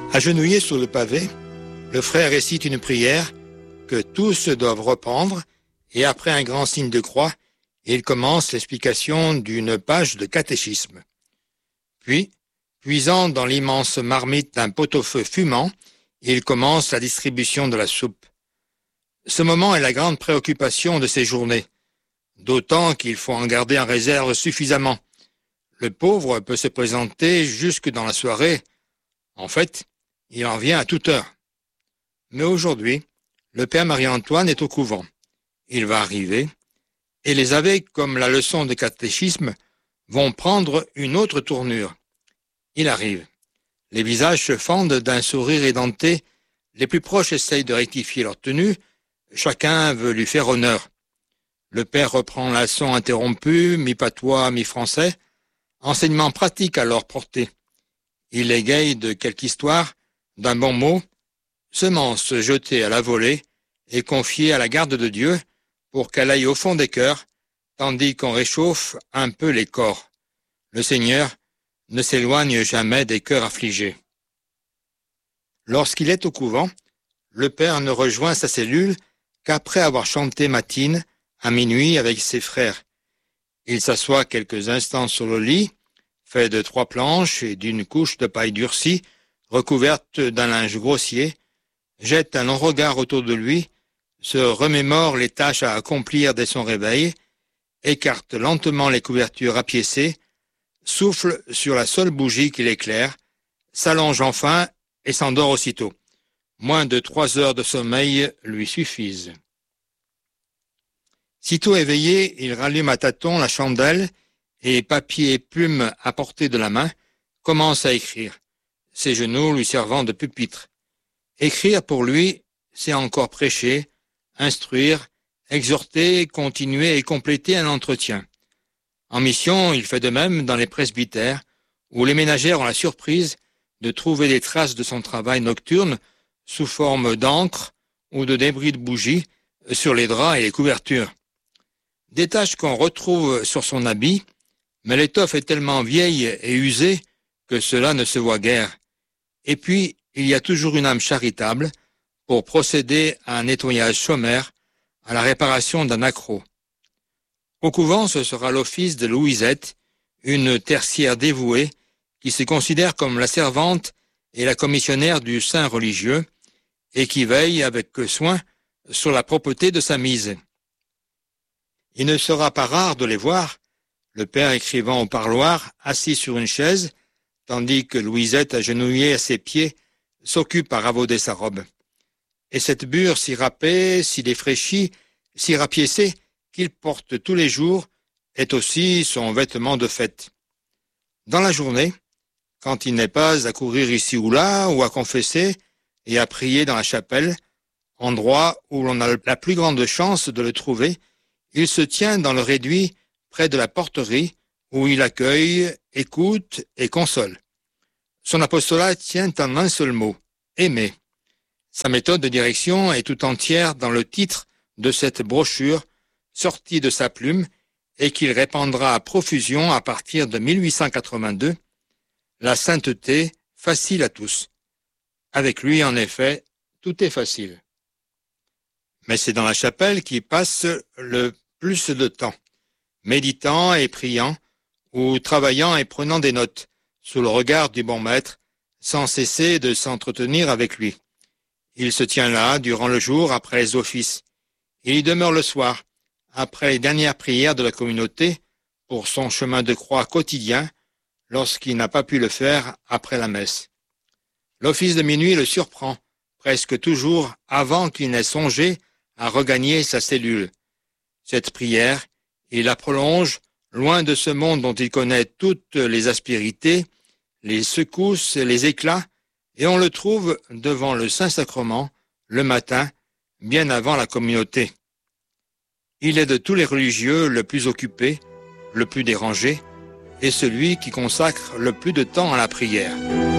Agenouillé sur le pavé, le frère récite une prière que tous doivent reprendre et après un grand signe de croix, il commence l'explication d'une page de catéchisme. Puis, puisant dans l'immense marmite d'un pot-au-feu fumant, il commence la distribution de la soupe. Ce moment est la grande préoccupation de ces journées, d'autant qu'il faut en garder en réserve suffisamment. Le pauvre peut se présenter jusque dans la soirée. En fait, il en vient à toute heure. Mais aujourd'hui, le père Marie-Antoine est au couvent. Il va arriver, et les évêques, comme la leçon de catéchisme, vont prendre une autre tournure. Il arrive. Les visages se fendent d'un sourire édenté. Les plus proches essayent de rectifier leur tenue. Chacun veut lui faire honneur. Le père reprend la leçon interrompue, mi-patois, mi-français. Enseignement pratique à leur portée. Il égaye de quelque histoire, d'un bon mot, semence jetée à la volée et confiée à la garde de Dieu pour qu'elle aille au fond des cœurs, tandis qu'on réchauffe un peu les corps. Le Seigneur ne s'éloigne jamais des cœurs affligés. Lorsqu'il est au couvent, le père ne rejoint sa cellule qu'après avoir chanté matine à minuit avec ses frères. Il s'assoit quelques instants sur le lit, fait de 3 planches et d'une couche de paille durcie, recouverte d'un linge grossier, jette un long regard autour de lui, se remémore les tâches à accomplir dès son réveil, écarte lentement les couvertures rapiécées, souffle sur la seule bougie qui l'éclaire, s'allonge enfin et s'endort aussitôt. Moins de 3 heures de sommeil lui suffisent. Sitôt éveillé, il rallume à tâtons la chandelle et, papier et plume à portée de la main, commence à écrire, ses genoux lui servant de pupitre. Écrire pour lui, c'est encore prêcher, instruire, exhorter, continuer et compléter un entretien. En mission, il fait de même dans les presbytères, où les ménagères ont la surprise de trouver des traces de son travail nocturne sous forme d'encre ou de débris de bougies sur les draps et les couvertures. Des taches qu'on retrouve sur son habit, mais l'étoffe est tellement vieille et usée que cela ne se voit guère. Et puis, il y a toujours une âme charitable pour procéder à un nettoyage sommaire, à la réparation d'un accroc. Au couvent, ce sera l'office de Louisette, une tertiaire dévouée qui se considère comme la servante et la commissionnaire du saint religieux et qui veille avec soin sur la propreté de sa mise. Il ne sera pas rare de les voir, le père écrivant au parloir, assis sur une chaise, tandis que Louisette, agenouillée à ses pieds, s'occupe à ravauder sa robe. Et cette bure si râpée, si défraîchie, si rapiécée, qu'il porte tous les jours, est aussi son vêtement de fête. Dans la journée, quand il n'est pas à courir ici ou là, ou à confesser et à prier dans la chapelle, endroit où l'on a la plus grande chance de le trouver, il se tient dans le réduit près de la porterie, où il accueille, écoute et console. Son apostolat tient en un seul mot, aimer. Sa méthode de direction est tout entière dans le titre de cette brochure sortie de sa plume et qu'il répandra à profusion à partir de 1882, la sainteté facile à tous. Avec lui, en effet, tout est facile. Mais c'est dans la chapelle qu'il passe le plus de temps, méditant et priant, ou travaillant et prenant des notes, sous le regard du bon maître, sans cesser de s'entretenir avec lui. Il se tient là durant le jour après les offices. Il y demeure le soir, après les dernières prières de la communauté, pour son chemin de croix quotidien, lorsqu'il n'a pas pu le faire après la messe. L'office de minuit le surprend, presque toujours avant qu'il n'ait songé à regagner sa cellule. Cette prière, il la prolonge, loin de ce monde dont il connaît toutes les aspérités, les secousses, les éclats, et on le trouve devant le Saint-Sacrement, le matin, bien avant la communauté. Il est de tous les religieux le plus occupé, le plus dérangé, et celui qui consacre le plus de temps à la prière.